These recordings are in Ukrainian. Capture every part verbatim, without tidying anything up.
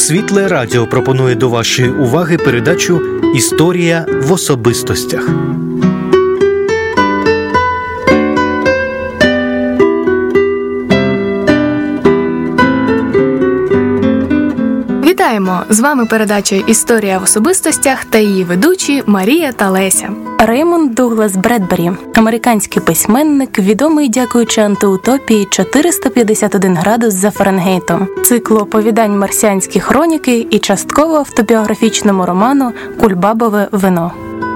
Світле Радіо пропонує до вашої уваги передачу «Історія в особистостях». Вітаємо! З вами передача «Історія в особистостях» та її ведучі Марія та Леся. Реймонд Дуглас Бредбері – американський письменник, відомий дякуючи антиутопії чотириста п'ятдесят один градус за Фаренгейтом, циклу оповідань «Марсіанські хроніки» і частково автобіографічному роману «Кульбабове вино».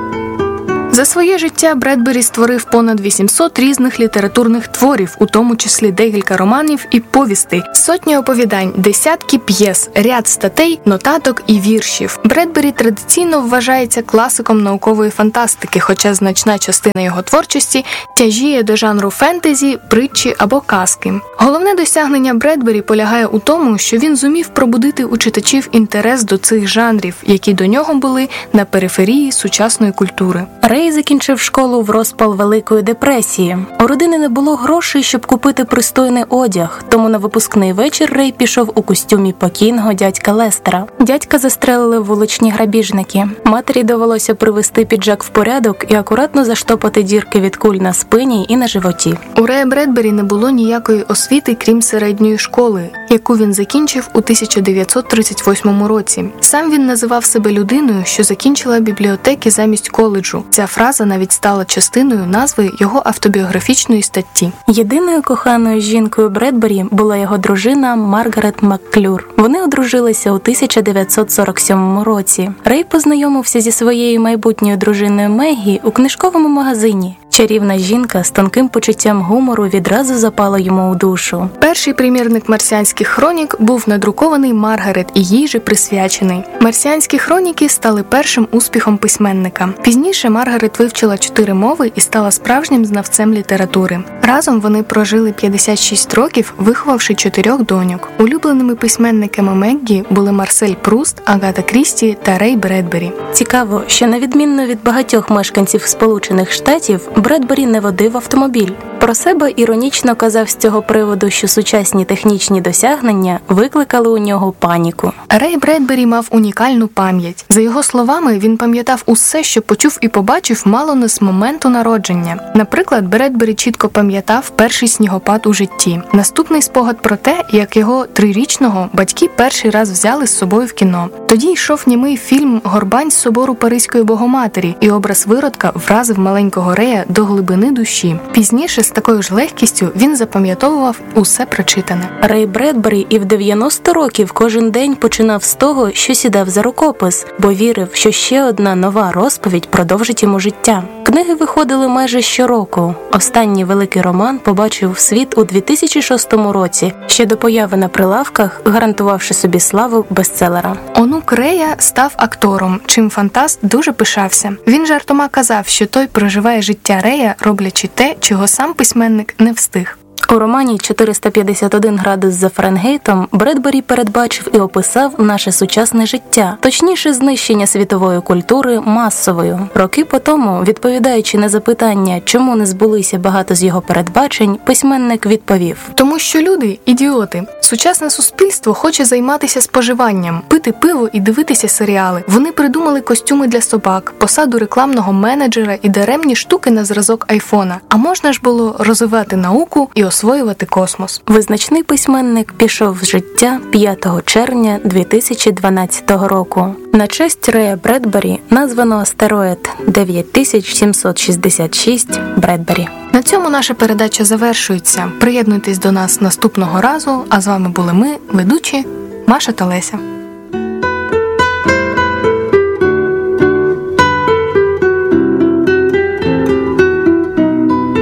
За своє життя Бредбері створив понад вісімсот різних літературних творів, у тому числі декілька романів і повістей, сотні оповідань, десятки п'єс, ряд статей, нотаток і віршів. Бредбері традиційно вважається класиком наукової фантастики, хоча значна частина його творчості тяжіє до жанру фентезі, притчі або казки. Головне досягнення Бредбері полягає у тому, що він зумів пробудити у читачів інтерес до цих жанрів, які до нього були на периферії сучасної культури. Рей закінчив школу в розпал Великої депресії. У родини не було грошей, щоб купити пристойний одяг, тому на випускний вечір Рей пішов у костюмі покійного дядька Лестера. Дядька застрелили вуличні грабіжники. Матері довелося привести піджак в порядок і акуратно заштопати дірки від куль на спині і на животі. У Рея Бредбері не було ніякої освіти, крім середньої школи, яку він закінчив у тисяча дев'ятсот тридцять восьмому році. Сам він називав себе людиною, що закінчила бібліотеки замість коледжу. Ця фраза навіть стала частиною назви його автобіографічної статті. Єдиною коханою жінкою Бредбері була його дружина Маргарет Макклюр. Вони одружилися у тисяча дев'ятсот сорок сьомому році. Рей познайомився зі своєю майбутньою дружиною Мегі у книжковому магазині. Чарівна жінка з тонким почуттям гумору відразу запала йому у душу. Перший примірник «Марсіанських хронік» був надрукований Маргарет і їй же присвячений. «Марсіанські хроніки» стали першим успіхом письменника. Пізніше Маргарет вивчила чотири мови і стала справжнім знавцем літератури. Разом вони прожили п'ятдесят шість років, виховавши чотирьох доньок. Улюбленими письменниками Меггі були Марсель Пруст, Агата Крісті та Рей Бредбері. Цікаво, що на відмінно від багатьох мешканців Сполучених Штатів, Бредбері не водив автомобіль. Про себе іронічно казав з цього приводу, що сучасні технічні досягнення викликали у нього паніку. Рей Бредбері мав унікальну пам'ять. За його словами, він пам'ятав усе, що почув і побачив мало не з моменту народження. Наприклад, Бредбері чітко пам'ятав перший снігопад у житті. Наступний спогад про те, як його трирічного батьки перший раз взяли з собою в кіно. Тоді йшов німий фільм «Горбань з собору Паризької Богоматері», і образ виродка вразив маленького Рея до глибини душі. Пізніше з такою ж легкістю він запам'ятовував усе прочитане. Рей Бредбері і в дев'яносто років кожен день починав з того, що сідав за рукопис, бо вірив, що ще одна нова розповідь продовжить йому життя. Книги виходили майже щороку. Останній великий роман побачив світ у дві тисячі шостому році, ще до появи на прилавках, гарантувавши собі славу бестселера. Онук Рея став актором, чим фантаст дуже пишався. Він жартома казав, що той проживає життя Рея, роблячи те, чого сам письменник не встиг. У романі «чотириста п'ятдесят один градус за Фаренгейтом» Бредбері передбачив і описав наше сучасне життя, точніше знищення світової культури масовою. Роки по тому, відповідаючи на запитання, чому не збулися багато з його передбачень, письменник відповів: «Тому що люди – ідіоти. Сучасне суспільство хоче займатися споживанням, пити пиво і дивитися серіали. Вони придумали костюми для собак, посаду рекламного менеджера і даремні штуки на зразок айфона. А можна ж було розвивати науку і освоювати космос». Визначний письменник пішов з життя п'ятого червня дві тисячі дванадцятого року. На честь Рея Бредбері названо астероїд дев'ять тисяч сімсот шістдесят шість Бредбері. На цьому наша передача завершується. Приєднуйтесь до нас наступного разу, а з вами були ми, ведучі Маша та Леся.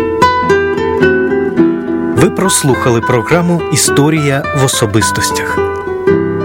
Ви прослухали програму «Історія в особистостях».